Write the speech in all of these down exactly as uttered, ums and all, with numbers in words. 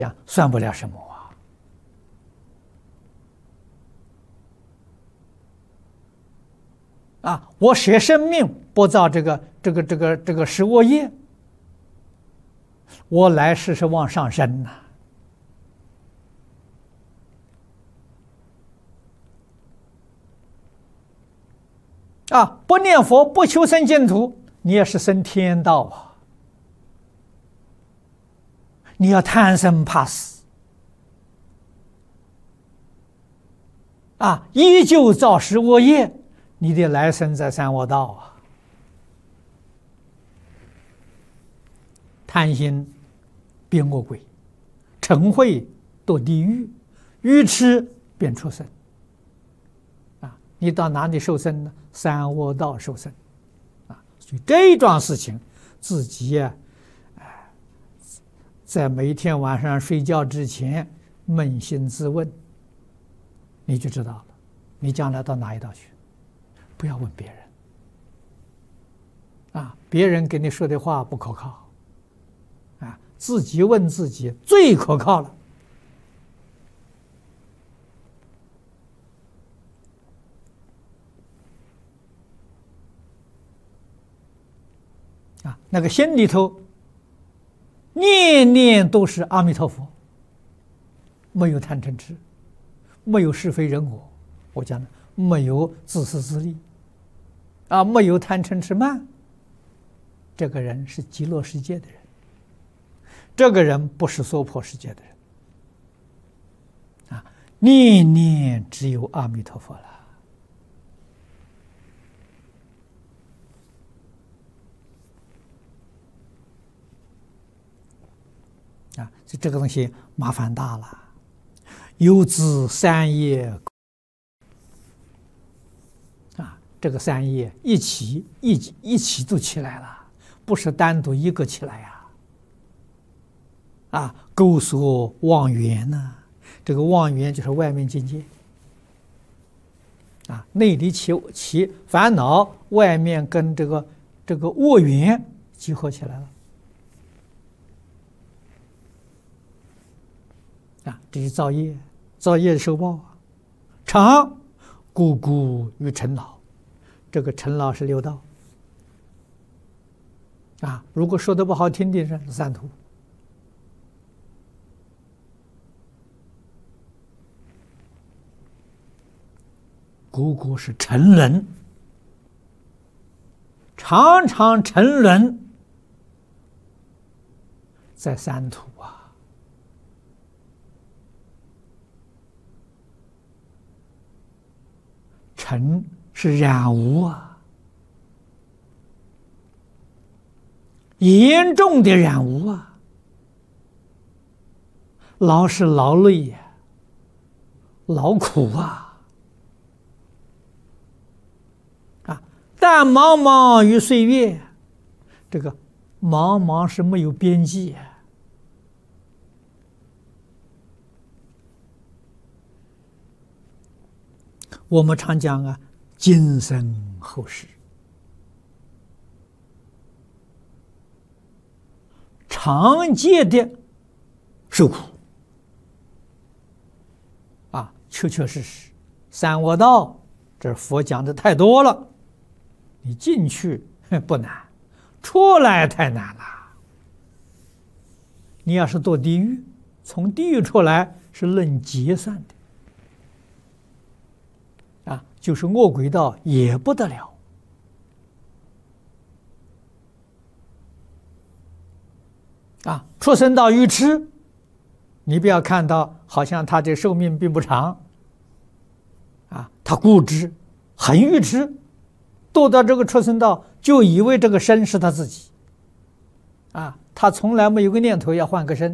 呀，算不了什么啊！啊，我舍生命不造这个这个这个这个食恶业，我来世是往上升呐。啊，不念佛不求生净土，你也是生天道啊！你要贪生怕死啊，依旧造食恶业，你得来生在三恶道啊！贪心变恶鬼，嗔恚堕地狱，愚痴变畜生。啊，你到哪里受生呢？三恶道受生。啊，所以这一桩事情，自己呀、啊，在每一天晚上睡觉之前扪心自问，你就知道了，你将来到哪一道去？不要问别人。啊，别人给你说的话不可靠。啊，自己问自己最可靠了。啊，那个心里头念念都是阿弥陀佛，没有贪嗔痴，没有是非人我，我讲的没有自私自利，啊，没有贪嗔痴慢，这个人是极乐世界的人，这个人不是娑婆世界的人，啊，念念只有阿弥陀佛了。啊，就这个东西麻烦大了，有资三业啊，这个三业一起一一起都起来了，不是单独一个起来呀。啊，勾所妄缘呢，这个妄缘就是外面境界啊，内里起起烦恼，外面跟这个这个恶缘集合起来了。啊，这是造业，造业受报啊。常故故于尘劳，这个尘劳是六道啊。如果说的不好听的是三途。故故是沉沦，常常沉沦在三途啊。尘是染污啊，严重的染污啊。劳是劳累呀，劳苦啊。啊，但茫茫于岁月，这个茫茫是没有边际啊。我们常讲啊，今生后世，常见的受苦啊，确确实实，三恶道，这佛讲的太多了，你进去不难，出来太难了。你要是堕地狱，从地狱出来是论劫算的。啊，就是恶鬼道也不得了啊！畜生道愚痴，你不要看到好像他这寿命并不长啊，他固执，很愚痴，堕到这个畜生道就以为这个身是他自己啊，他从来没有个念头要换个身。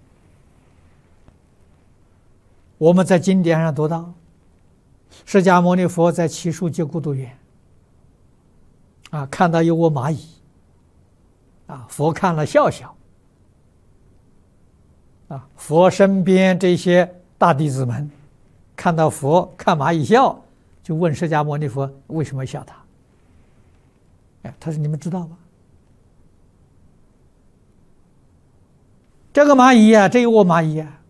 我们在经典上读到，释迦牟尼佛在祇树结孤独园啊，看到有窝蚂蚁啊，佛看了笑笑啊，佛身边这些大弟子们看到佛看蚂蚁笑，就问释迦牟尼佛为什么笑他？哎，他说你们知道吗？ 这个蚂蚁呀、这一窝蚂蚁呀、